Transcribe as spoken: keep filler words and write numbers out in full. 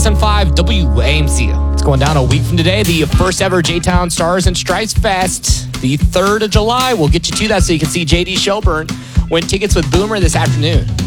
ten five W A M C. It's going down a week from today, the first ever J-Town Stars and Stripes Fest. The third of July. We'll get you to that so you can see J D Shelburne. Win tickets with Boomer this afternoon.